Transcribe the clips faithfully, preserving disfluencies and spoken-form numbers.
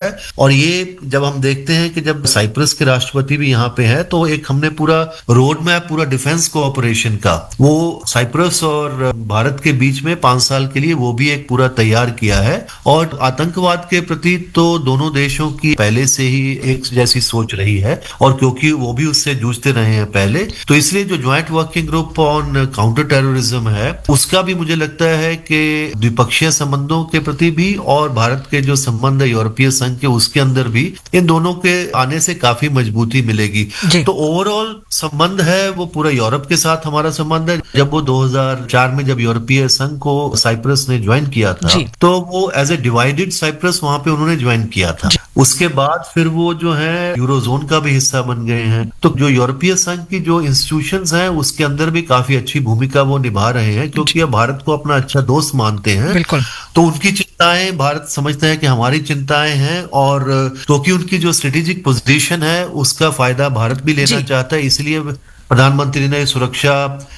है। और ये जब हम देखते हैं कि जब साइप्रस के राष्ट्रपति भी यहाँ पे हैं, तो एक हमने पूरा रोड मैप पूरा डिफेंस कोऑपरेशन का वो साइप्रस और भारत के बीच में पांच साल के लिए वो भी एक पूरा तैयार किया है। और आतंकवाद के प्रति तो दोनों देशों की पहले से ही एक जैसी सोच रही है, और क्योंकि वो भी उससे जूझते रहे हैं पहले, तो इसलिए जो joint working group on counter terrorism है उसका भी मुझे लगता है कि द्विपक्षीय संबंधों के प्रति भी और भारत के जो संबंध है यूरोपीय संघ के उसके अंदर भी इन दोनों के आने से काफी मजबूती मिलेगी। तो ओवरऑल संबंध है वो पूरा यूरोप के साथ हमारा संबंध है। जब वो दो हज़ार चार में जब यूरोपीय संघ को साइप्रस ने ज्वाइन किया था तो वो एज ए डिवाइडेड साइप्रस वहां पे उन्होंने ज्वाइन किया था। उसके बाद फिर वो जो है यूरोजोन का भी हिस्सा बन गए हैं। तो जो यूरोपीय संघ की जो इंस्टीट्यूशंस हैं उसके अंदर भी काफी अच्छी भूमिका वो निभा रहे हैं, क्योंकि अब भारत को अपना अच्छा दोस्त मानते हैं। बिल्कुल। तो उनकी चिंताएं भारत समझता है कि हमारी चिंताएं हैं, और क्योंकि उनकी जो स्ट्रेटेजिक पोजीशन है उसका फायदा भारत भी लेना चाहता है, इसलिए प्रधानमंत्री ने सुरक्षा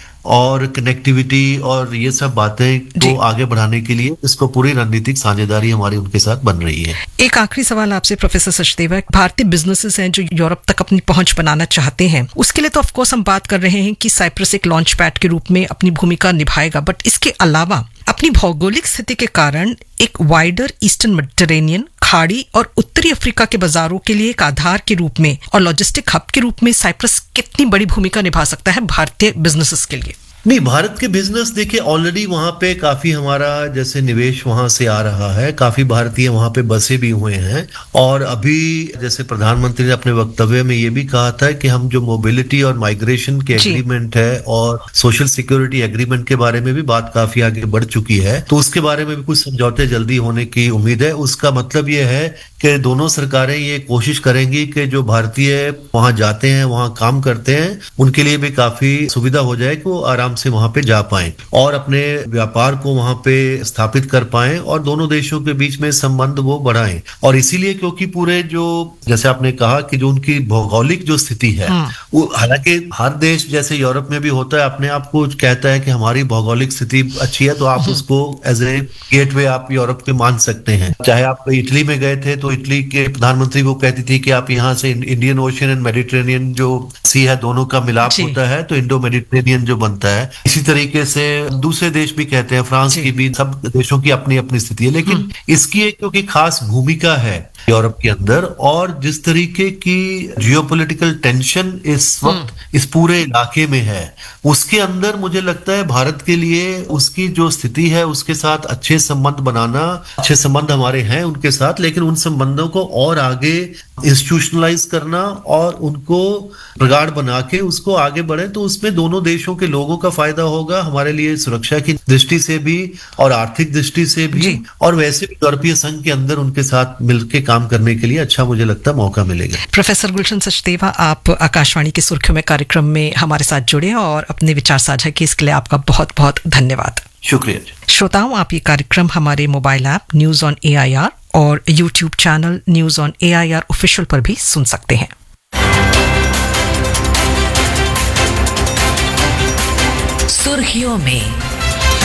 और कनेक्टिविटी और ये सब बातें को आगे बढ़ाने के लिए इसको पूरी रणनीतिक साझेदारी हमारी उनके साथ बन रही है। एक आखिरी सवाल आपसे प्रोफेसर सचदेवा, भारतीय बिजनेसेस हैं जो यूरोप तक अपनी पहुंच बनाना चाहते हैं, उसके लिए तो ऑफ कोर्स हम बात कर रहे हैं कि साइप्रस एक लॉन्च पैड के रूप में अपनी भूमिका निभाएगा, बट इसके अलावा अपनी भौगोलिक स्थिति के कारण एक वाइडर ईस्टर्न मेडिटेरेनियन खाड़ी और उत्तरी अफ्रीका के बाजारों के लिए एक आधार के रूप में और लॉजिस्टिक हब के रूप में साइप्रस कितनी बड़ी भूमिका निभा सकता है भारतीय बिजनेसेस के लिए? नहीं, भारत के बिजनेस देखिए ऑलरेडी वहां पे काफी हमारा जैसे निवेश वहां से आ रहा है, काफी भारतीय वहां पे बसे भी हुए हैं। और अभी जैसे प्रधानमंत्री ने अपने वक्तव्य में ये भी कहा था कि हम जो मोबिलिटी और माइग्रेशन के एग्रीमेंट है और सोशल सिक्योरिटी एग्रीमेंट के बारे में भी बात काफी आगे बढ़ चुकी है, तो उसके बारे में भी कुछ समझौते जल्दी होने की उम्मीद है। उसका मतलब ये है कि दोनों सरकारें ये कोशिश करेंगी कि जो भारतीय वहां जाते हैं वहां काम करते हैं उनके लिए भी काफी सुविधा हो जाए कि वो आराम से वहां पे जा पाएं और अपने व्यापार को वहां पे स्थापित कर पाएं और दोनों देशों के बीच में संबंध वो बढ़ाएं। और इसीलिए क्योंकि पूरे जो जैसे आपने कहा कि जो उनकी भौगोलिक जो स्थिति है, वो हालांकि हर देश जैसे यूरोप में भी होता है अपने आप को कहता है कि हमारी भौगोलिक स्थिति अच्छी है, तो आप उसको एज ए गेटवे आप यूरोप के मान सकते हैं। चाहे आप इटली में गए थे तो इटली के प्रधानमंत्री वो कहती थी कि आप यहाँ से इंडियन ओशन एंड मेडिटेरेनियन जो सी है दोनों का मिलाप होता है तो इंडो मेडिटेरेनियन जो बनता है। इसी तरीके से दूसरे देश भी कहते हैं, फ्रांस की भी, सब देशों की अपनी अपनी स्थिति है, लेकिन इसकी एक क्योंकि खास भूमिका है यूरोप के अंदर, और जिस तरीके की जियोपॉलिटिकल टेंशन इस वक्त इस पूरे इलाके में है उसके अंदर मुझे लगता है भारत के लिए उसकी जो स्थिति है उसके साथ अच्छे संबंध बनाना, अच्छे संबंध हमारे हैं उनके साथ, लेकिन उन संबंधों को और आगे इंस्टीट्यूशनलाइज करना और उनको प्रगाढ़ बना के उसको आगे बढ़े, तो उसमें दोनों देशों के लोगों का फायदा होगा, हमारे लिए सुरक्षा की दृष्टि से भी और आर्थिक दृष्टि से भी, और वैसे भी यूरोपीय संघ के अंदर उनके साथ मिलकर काम करने के लिए अच्छा मुझे लगता है मौका मिलेगा। प्रोफेसर गुलशन सचदेवा, आप आकाशवाणी की सुर्खियों में कार्यक्रम में हमारे साथ जुड़े और अपने विचार साझा किए, इसके लिए आपका बहुत बहुत धन्यवाद। शुक्रिया। श्रोताओं, आप ये कार्यक्रम हमारे mobile app news on A I R और YouTube channel news on A I R official पर भी सुन सकते हैं। सुर्खियों में